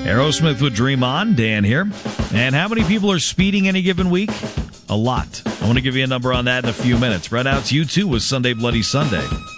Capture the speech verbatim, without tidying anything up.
Aerosmith with Dream On. Dan here. And how many people are speeding any given week? A lot. I want to give you a number on that in a few minutes. Right now, it's U two with Sunday Bloody Sunday.